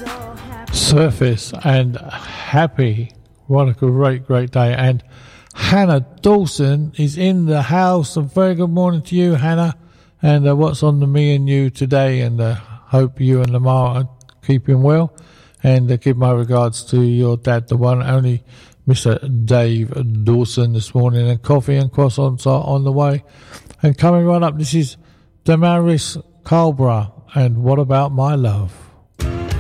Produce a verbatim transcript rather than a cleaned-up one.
Surface and Happy. What a great, great day. And Hannah Dawson is in the house. A very good morning to you, Hannah. And uh, what's on the me and you today? And uh, hope you and Lamar are keeping well. And uh, give my regards to your dad, the one and only Mister Dave Dawson this morning. And coffee and croissants are on the way. And coming right up, this is Damaris Calbra. And What About My Love?